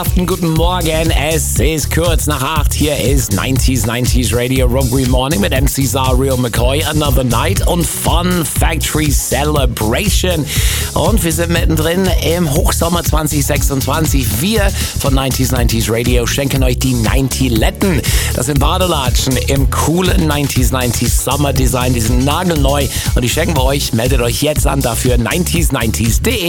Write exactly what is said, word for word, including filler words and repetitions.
Guten Morgen, es ist kurz nach acht. Hier ist neunziger neunzig Radio Rugby Morning mit M C Zario McCoy, Another Night und Fun Factory Celebration. Und wir sind mittendrin im Hochsommer zwanzig sechsundzwanzig. Wir von neunziger neunzig Radio schenken euch die neunzig-Letten. Das sind Badelatschen im coolen neunziger neunzig Summer Design. Die sind nagelneu und die schenken wir euch. Meldet euch jetzt an dafür neunzig neunzig punkt de.